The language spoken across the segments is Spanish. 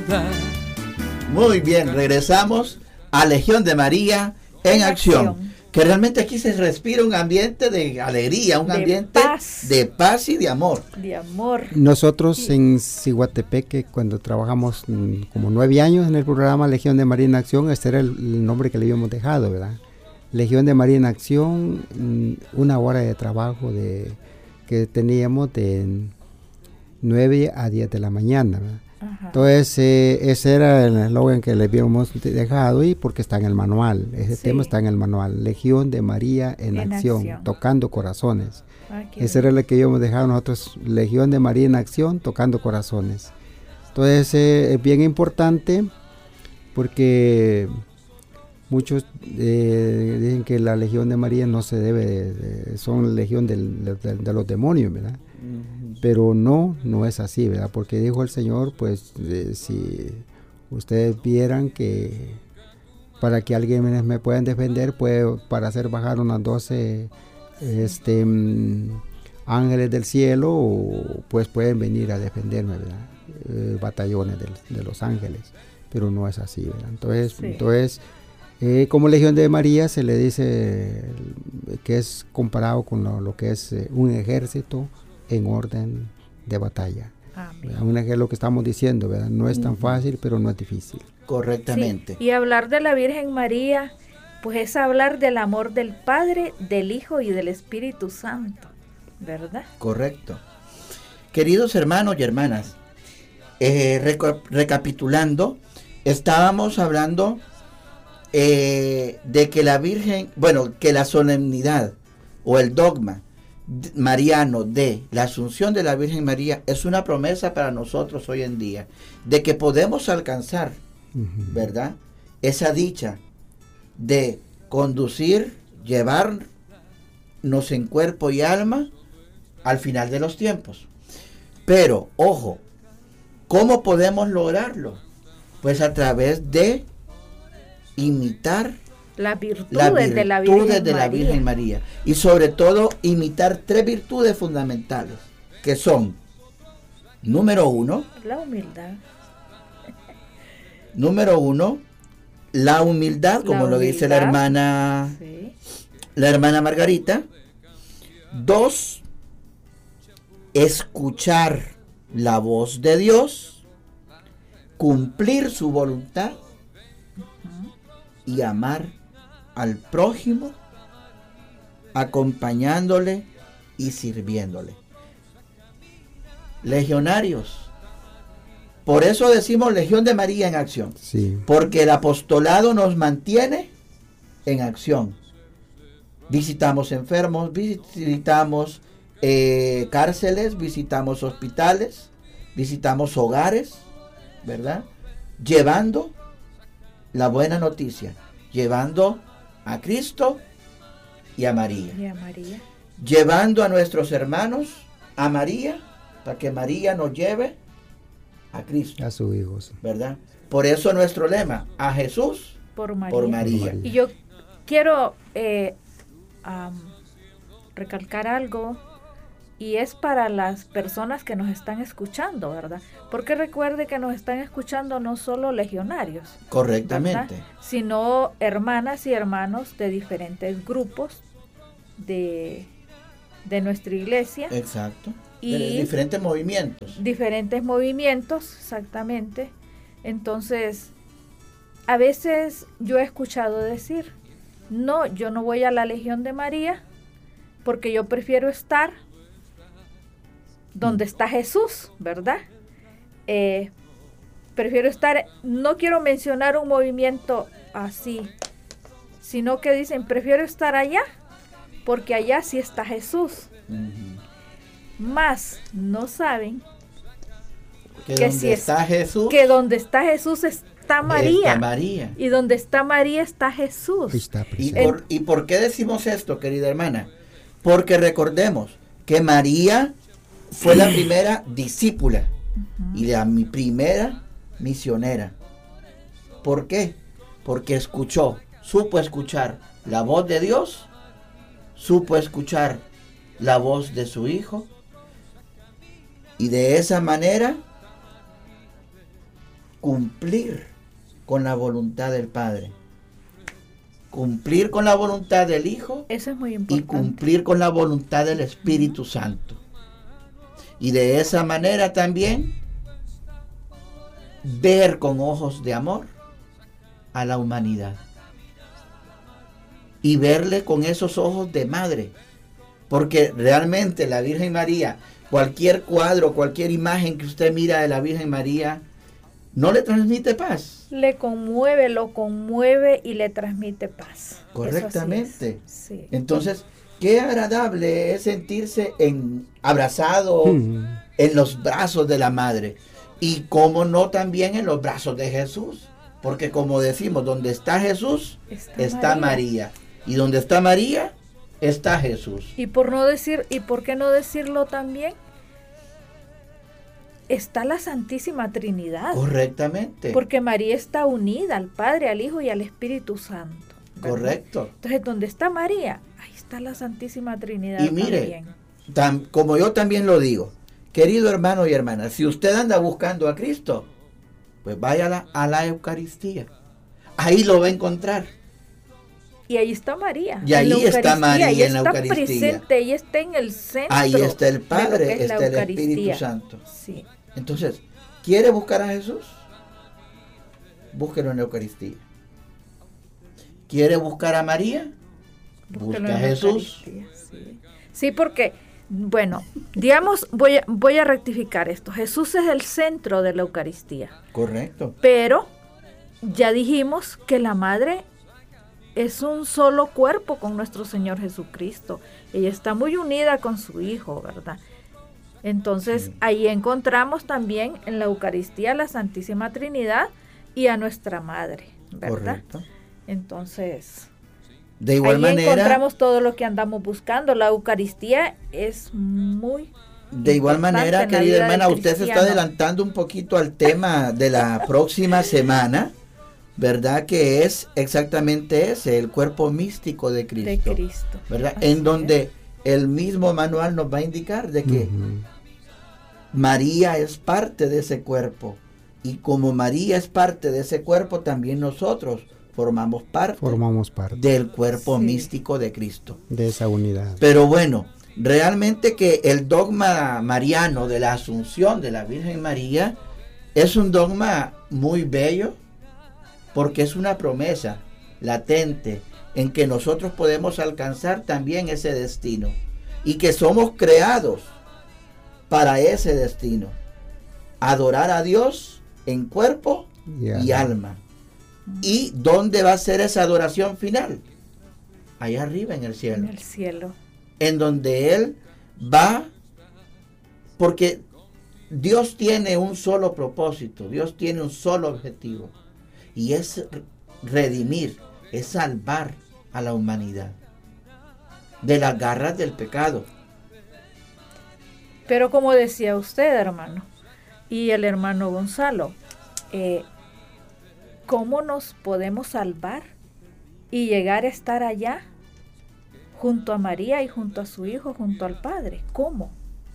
Muy bien, regresamos a Legión de María en acción. Que realmente aquí se respira un ambiente de alegría, un ambiente de paz y de amor. De amor. Nosotros en Ciguatepeque, cuando trabajamos como 9 años en el programa Legión de María en Acción, este era el nombre que le habíamos dejado, ¿verdad? Legión de María en Acción, 1 hora de trabajo que teníamos de 9 a 10 de la mañana, ¿verdad? Ajá. Entonces ese era el eslogan que le habíamos dejado, y porque está en el manual, ese tema está en el manual, Legión de María en acción, tocando corazones. Ese era el que habíamos dejado nosotros, Legión de María en acción, tocando corazones. Entonces es bien importante, porque muchos dicen que la Legión de María no se debe, son legión de los demonios, ¿verdad? Pero no es así, ¿verdad? Porque dijo el Señor, pues si ustedes vieran que para que alguien me puedan defender, para hacer bajar unas 12 ángeles del cielo, pues pueden venir a defenderme, ¿verdad? Batallones de los ángeles, pero no es así, ¿verdad? Entonces como Legión de María se le dice que es comparado con lo que es un ejército en orden de batalla. Un ejemplo, lo que estamos diciendo, ¿verdad? No es tan fácil, pero no es difícil. Correctamente. Sí. Y hablar de la Virgen María, pues es hablar del amor del Padre, del Hijo y del Espíritu Santo, ¿verdad? Correcto. Queridos hermanos y hermanas, recapitulando, estábamos hablando de que la Virgen, que la solemnidad o el dogma mariano de la Asunción de la Virgen María es una promesa para nosotros hoy en día, de que podemos alcanzar, ¿verdad?, esa dicha de conducir, llevarnos en cuerpo y alma al final de los tiempos. Pero, ojo, ¿cómo podemos lograrlo? Pues a través de imitar las virtudes de la Virgen María. Y sobre todo imitar 3 virtudes fundamentales, que son, número 1, la humildad. Número 1, la humildad, como lo dice la hermana Margarita. 2, escuchar la voz de Dios, cumplir su voluntad y amar al prójimo, acompañándole y sirviéndole. Legionarios, por eso decimos Legión de María en acción, porque el apostolado nos mantiene en acción. Visitamos enfermos, visitamos cárceles, visitamos hospitales, visitamos hogares, ¿verdad? Llevando la buena noticia, llevando a Cristo y a María. Llevando a nuestros hermanos a María, para que María nos lleve a Cristo, a su Hijo, ¿verdad? Por eso nuestro lema, a Jesús por María. Y yo quiero recalcar algo, y es para las personas que nos están escuchando, ¿verdad? Porque recuerde que nos están escuchando no solo legionarios, correctamente, ¿verdad?, sino hermanas y hermanos de diferentes grupos de nuestra iglesia. Exacto. Y de diferentes movimientos. Diferentes movimientos, exactamente. Entonces, a veces yo he escuchado decir, no, yo no voy a la Legión de María porque yo prefiero estar donde está Jesús, ¿verdad? Prefiero estar, no quiero mencionar un movimiento así, sino que dicen, prefiero estar allá porque allá sí está Jesús. Más no saben que donde está Jesús, que donde está Jesús está María. Está María. Y donde está María está Jesús. ¿Y por qué decimos esto, querida hermana? Porque recordemos que María fue la primera discípula y mi primera misionera. ¿Por qué? Porque supo escuchar la voz de Dios, supo escuchar la voz de su Hijo, y de esa manera cumplir con la voluntad del Padre, cumplir con la voluntad del Hijo. Eso es muy Y importante. cumplir con la voluntad del Espíritu Santo. Y de esa manera también ver con ojos de amor a la humanidad. Y verle con esos ojos de madre. Porque realmente la Virgen María, cualquier cuadro, cualquier imagen que usted mira de la Virgen María, no le transmite paz. Le conmueve, lo conmueve y le transmite paz. Correctamente. Eso así es. Sí. Entonces, qué agradable es sentirse abrazado en los brazos de la madre. Y cómo no también en los brazos de Jesús. Porque como decimos, donde está Jesús, está María. Y donde está María, está Jesús. Y por qué no decirlo también, está la Santísima Trinidad. Correctamente. Porque María está unida al Padre, al Hijo y al Espíritu Santo, ¿verdad? Correcto. Entonces, donde está María, ahí está la Santísima Trinidad. Y mire, también. Como yo también lo digo, querido hermano y hermana, si usted anda buscando a Cristo, pues vaya a la Eucaristía. Ahí lo va a encontrar. Y ahí está María. Y ahí está María ella en la está Eucaristía. Presente, ella está en el centro. Ahí está el de lo Padre, que es la está el Eucaristía. Espíritu Santo. Sí. Entonces, ¿quiere buscar a Jesús? Búsquelo en la Eucaristía. ¿Quiere buscar a María? Búsquelo Busca a en la Jesús. Eucaristía, sí. Sí, porque, bueno, digamos, voy a rectificar esto. Jesús es el centro de la Eucaristía. Correcto. Pero ya dijimos que la Madre es un solo cuerpo con nuestro Señor Jesucristo. Ella está muy unida con su Hijo, ¿verdad? Entonces, Sí. ahí encontramos también en la Eucaristía la Santísima Trinidad y a nuestra Madre, ¿verdad? Correcto. Entonces, De igual ahí manera, encontramos todo lo que andamos buscando. La Eucaristía es muy de igual importante manera, en la querida vida del hermana, usted se está cristiano. adelantando un poquito al tema de la próxima semana, ¿verdad? Que es exactamente ese, el cuerpo místico de Cristo. de Cristo. ¿Verdad? Así En donde es. el mismo manual nos va a indicar de que María es parte de ese cuerpo. Y como María es parte de ese cuerpo, también nosotros formamos parte del cuerpo Sí. místico de Cristo. de esa unidad. Pero bueno, realmente que el dogma mariano de la Asunción de la Virgen María es un dogma muy bello, porque es una promesa latente en que nosotros podemos alcanzar también ese destino y que somos creados para ese destino: adorar a Dios en cuerpo y alma. ¿Y dónde va a ser esa adoración final? Allá arriba en el cielo. En el cielo. En donde Él va, porque Dios tiene un solo propósito, Dios tiene un solo objetivo, y es redimir, es salvar a la humanidad de las garras del pecado. Pero como decía usted, hermano, y el hermano Gonzalo, ¿cómo nos podemos salvar y llegar a estar allá junto a María y junto a su Hijo, junto al Padre? ¿Cómo?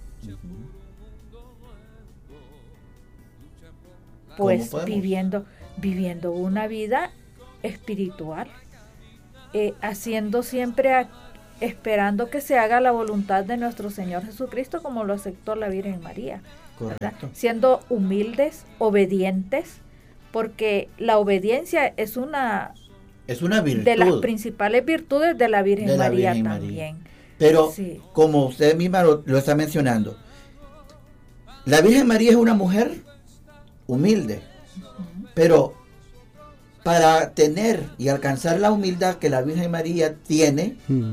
Pues ¿Cómo podemos? viviendo una vida espiritual, haciendo siempre, esperando que se haga la voluntad de nuestro Señor Jesucristo, como lo aceptó la Virgen María, ¿verdad? Correcto. Siendo humildes, obedientes, porque la obediencia es una virtud de las principales virtudes de la Virgen de la María Virgen María. también. Pero Sí. como usted misma lo está mencionando, la Virgen María es una mujer humilde, pero para tener y alcanzar la humildad que la Virgen María tiene,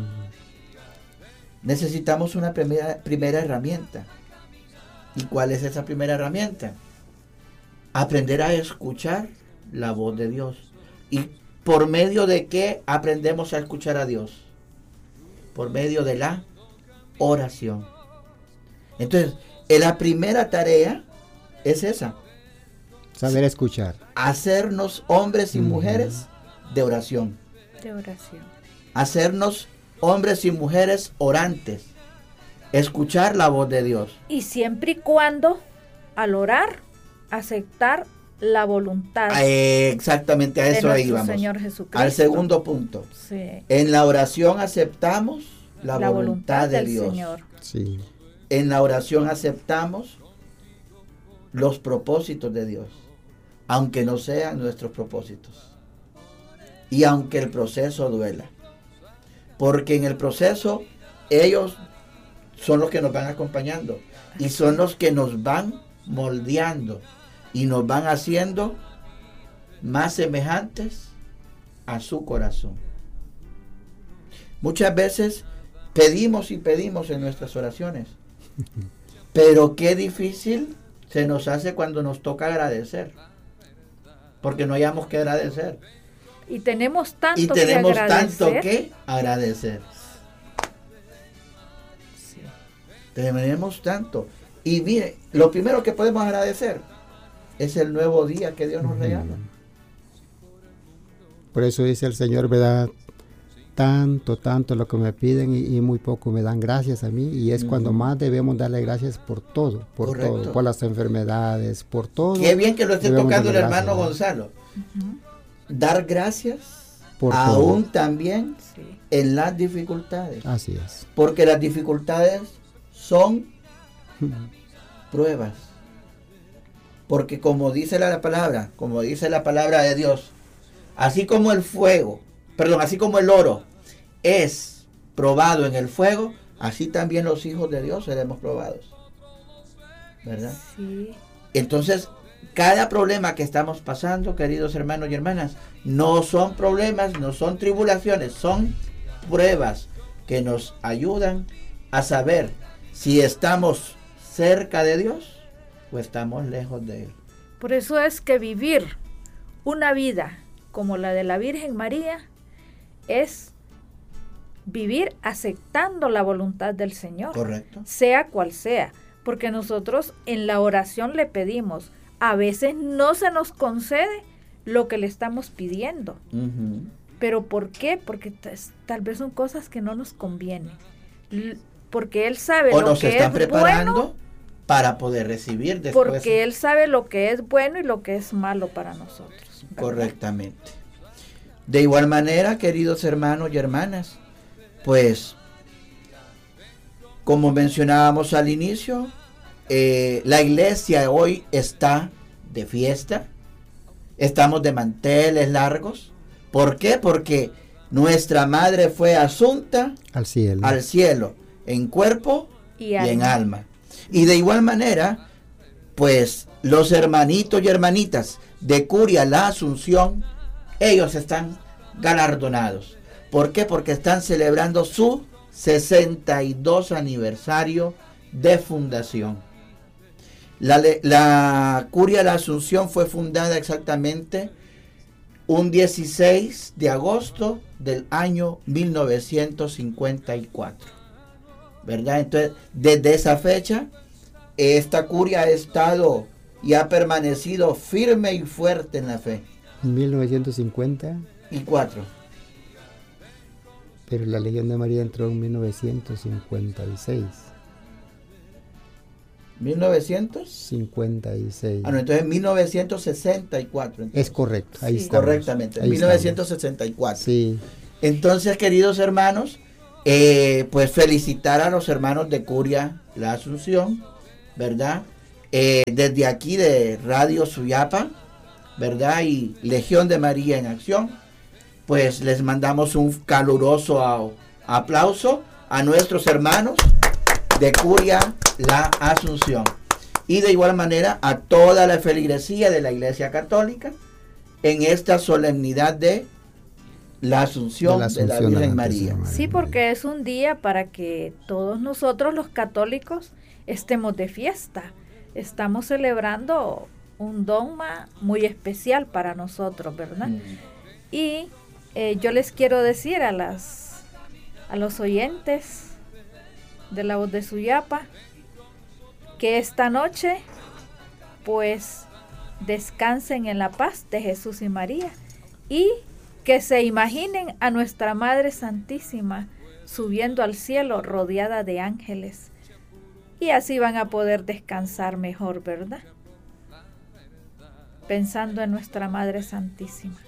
necesitamos una primera herramienta. ¿Y cuál es esa primera herramienta? Aprender a escuchar la voz de Dios. ¿Y por medio de qué aprendemos a escuchar a Dios? Por medio de la oración. Entonces, la primera tarea es esa: saber escuchar. hacernos hombres y mujeres de oración. De oración. Hacernos hombres y mujeres orantes. Escuchar la voz de Dios. Y siempre y cuando al orar, aceptar la voluntad Exactamente, a de eso nuestro íbamos. Señor Jesucristo. Al segundo punto. Sí. En la oración aceptamos la voluntad de del Dios. Señor. Sí. En la oración aceptamos los propósitos de Dios, aunque no sean nuestros propósitos. Y aunque el proceso duela. Porque en el proceso ellos son los que nos van acompañando y son los que nos van moldeando y nos van haciendo más semejantes a su corazón. Muchas veces pedimos y pedimos en nuestras oraciones, pero qué difícil se nos hace cuando nos toca agradecer, porque no hayamos que agradecer. Y tenemos tanto Y tenemos que agradecer. tanto que agradecer. Sí. Tenemos tanto. Y mire, lo primero que podemos agradecer es el nuevo día que Dios nos regala. Por eso dice el Señor, ¿verdad? Tanto lo que me piden y muy poco me dan gracias a mí. Y es cuando más debemos darle gracias por todo, Correcto. por las enfermedades, por todo. Qué bien que lo esté debemos tocando el darle hermano gracias, Gonzalo. Ujú. Dar gracias por aún todo. también Sí. en las dificultades. Así es. Porque las dificultades son pruebas. Porque como dice la palabra de Dios, así como el fuego, así como el oro es probado en el fuego, así también los hijos de Dios seremos probados. ¿Verdad? Sí. Entonces, cada problema que estamos pasando, queridos hermanos y hermanas, no son problemas, no son tribulaciones, son pruebas que nos ayudan a saber si estamos cerca de Dios o estamos lejos de Él. Por eso es que vivir una vida como la de la Virgen María es vivir aceptando la voluntad del Señor, ¿Correcto? sea cual sea, porque nosotros en la oración le pedimos, a veces no se nos concede lo que le estamos pidiendo. Ujú. ¿Pero por qué? Porque tal vez son cosas que no nos convienen. Porque Él sabe O lo nos que están es preparando bueno, para poder recibir después. porque Él sabe lo que es bueno y lo que es malo para nosotros, ¿verdad? Correctamente. De igual manera, queridos hermanos y hermanas, pues, como mencionábamos al inicio, la iglesia hoy está de fiesta, estamos de manteles largos. ¿Por qué? Porque nuestra madre fue asunta Al cielo. en cuerpo Y en alma. Y de igual manera, pues los hermanitos y hermanitas de Curia La Asunción, ellos están galardonados. ¿Por qué? Porque están celebrando su 62 aniversario de fundación. La Curia La Asunción fue fundada exactamente un 16 de agosto del año 1954. ¿Verdad? Entonces, desde esa fecha, esta curia ha estado y ha permanecido firme y fuerte en la fe. 1950, Y 4. pero la Legión de María entró en 1956. 1900. 56. Ah, no, entonces 1964. Entonces. Es correcto, ahí Sí. está. Correctamente, Ahí 1964. Sí, Entonces, queridos hermanos, pues felicitar a los hermanos de Curia La Asunción, ¿verdad? Desde aquí de Radio Suyapa, ¿verdad? Y Legión de María en Acción, pues les mandamos un caluroso aplauso a nuestros hermanos de Curia La Asunción. Y de igual manera a toda la feligresía de la Iglesia Católica en esta solemnidad de la Asunción de la Virgen María. Sí, porque es un día para que todos nosotros los católicos estemos de fiesta. Estamos celebrando un dogma muy especial para nosotros, ¿verdad? Y yo les quiero decir a los oyentes de La Voz de Suyapa que esta noche pues descansen en la paz de Jesús y María y que se imaginen a nuestra Madre Santísima subiendo al cielo rodeada de ángeles y así van a poder descansar mejor, ¿verdad? pensando en nuestra Madre Santísima.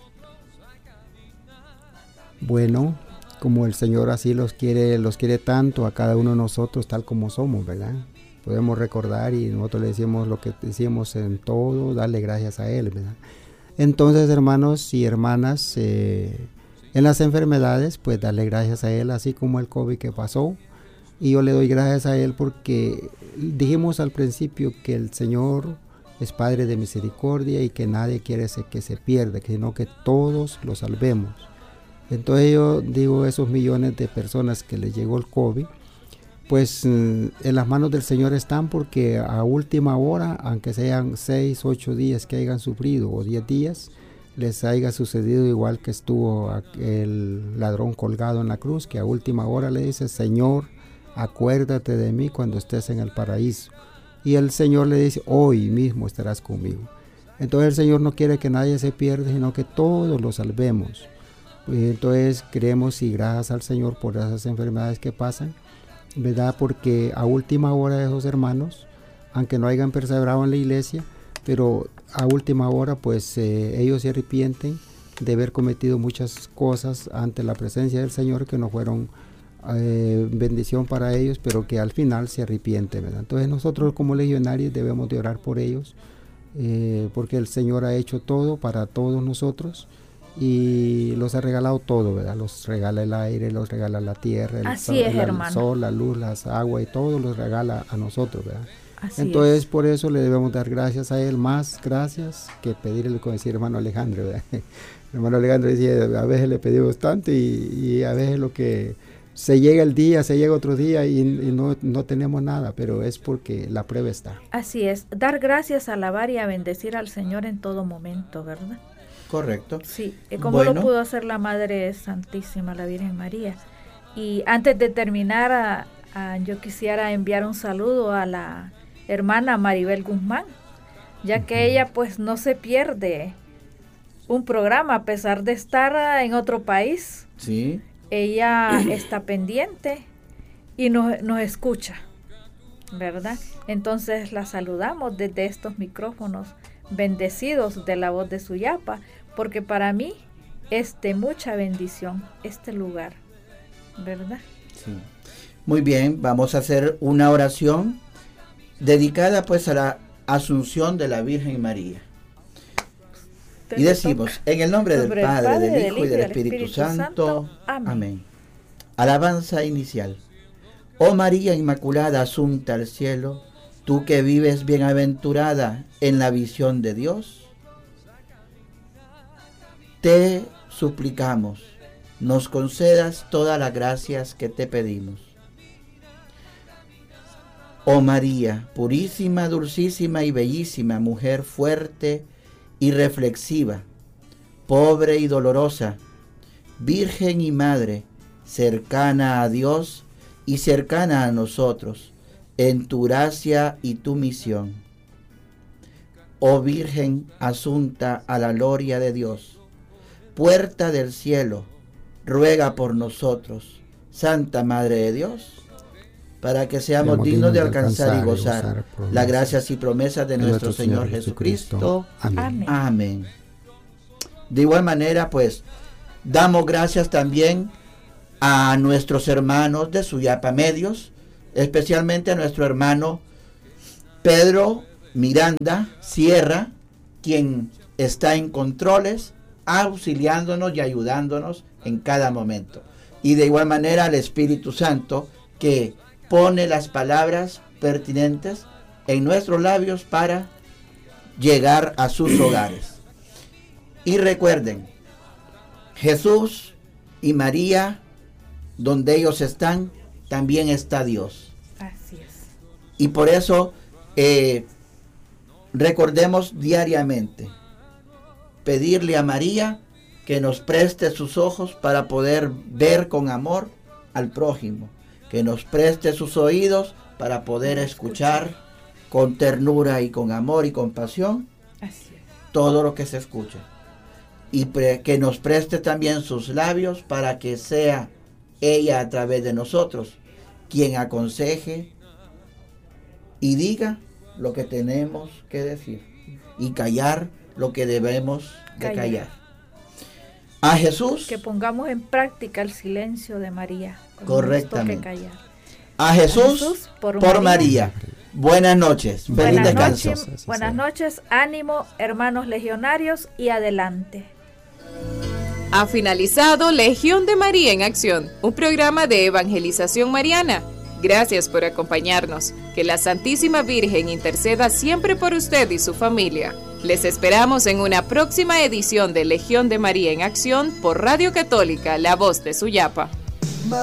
Bueno, como el Señor así los quiere tanto a cada uno de nosotros tal como somos, ¿verdad? Podemos recordar y nosotros le decimos lo que decimos en todo, darle gracias a Él, ¿verdad? Entonces, hermanos y hermanas, en las enfermedades, pues darle gracias a Él, así como el COVID que pasó. Y yo le doy gracias a Él porque dijimos al principio que el Señor es Padre de misericordia y que nadie quiere que se pierda, sino que todos lo salvemos. Entonces yo digo, esos millones de personas que les llegó el COVID, pues en las manos del Señor están, porque a última hora, aunque sean 6, 8 días que hayan sufrido o 10 días, les haya sucedido igual que estuvo el ladrón colgado en la cruz, que a última hora le dice: Señor, acuérdate de mí cuando estés en el paraíso. Y el Señor le dice: hoy mismo estarás conmigo. Entonces el Señor no quiere que nadie se pierda, sino que todos lo salvemos. Entonces creemos y gracias al Señor por esas enfermedades que pasan, ¿verdad? Porque a última hora esos hermanos, aunque no hayan perseverado en la iglesia, pero a última hora pues ellos se arrepienten de haber cometido muchas cosas ante la presencia del Señor que no fueron bendición para ellos, pero que al final se arrepienten, ¿verdad? Entonces nosotros como legionarios debemos de orar por ellos, porque el Señor ha hecho todo para todos nosotros y los ha regalado todo, ¿verdad? Los regala el aire, los regala la tierra, el sol, la luz, las aguas y todo los regala a nosotros, ¿verdad? Entonces por eso le debemos dar gracias a Él, más gracias que pedirle, como decía hermano Alejandro, ¿verdad? Hermano Alejandro decía, a veces le pedimos tanto y a veces lo que se llega el día, se llega otro día y no tenemos nada, pero es porque la prueba está. Así es, dar gracias, alabar y a bendecir al Señor en todo momento, ¿verdad? Correcto. Sí, como lo pudo hacer la Madre Santísima, la Virgen María. Y antes de terminar, yo quisiera enviar un saludo a la hermana Maribel Guzmán, ya que ella pues no se pierde un programa a pesar de estar en otro país. Sí. Ella está pendiente y nos escucha, ¿verdad? Entonces la saludamos desde estos micrófonos bendecidos de la voz de Suyapa, porque para mí es de mucha bendición este lugar, ¿verdad? Sí. Muy bien, vamos a hacer una oración dedicada pues a la Asunción de la Virgen María. Y decimos, en el nombre del Padre, del Hijo y del Espíritu Santo. Amén. Alabanza inicial. Oh María Inmaculada, asunta al cielo, tú que vives bienaventurada en la visión de Dios, te suplicamos, nos concedas todas las gracias que te pedimos. Oh María, purísima, dulcísima y bellísima, mujer fuerte y reflexiva, pobre y dolorosa, Virgen y Madre, cercana a Dios y cercana a nosotros, en tu gracia y tu misión. Oh Virgen asunta a la gloria de Dios, puerta del cielo, ruega por nosotros, Santa Madre de Dios, para que seamos dignos de alcanzar y gozar las gracias y promesas de nuestro Señor Jesucristo. Amén. Amén. De igual manera, pues, damos gracias también a nuestros hermanos de Suyapa Medios, especialmente a nuestro hermano Pedro Miranda Sierra, quien está en controles, auxiliándonos y ayudándonos en cada momento. Y de igual manera al Espíritu Santo, que pone las palabras pertinentes en nuestros labios para llegar a sus hogares. Y recuerden, Jesús y María, donde ellos están, también está Dios. Así es. Y por eso recordemos diariamente pedirle a María que nos preste sus ojos para poder ver con amor al prójimo, que nos preste sus oídos para poder escuchar con ternura y con amor y compasión todo lo que se escucha. Y que nos preste también sus labios para que sea ella a través de nosotros quien aconseje y diga lo que tenemos que decir y callar lo que debemos de callar. A Jesús. Que pongamos en práctica el silencio de María. Correctamente. Callar. A Jesús por María. Buenas noches. Feliz descanso. Buenas noches. Ánimo, hermanos legionarios, y adelante. Ha finalizado Legión de María en Acción, un programa de evangelización mariana. Gracias por acompañarnos. Que la Santísima Virgen interceda siempre por usted y su familia. Les esperamos en una próxima edición de Legión de María en Acción por Radio Católica, la voz de Suyapa.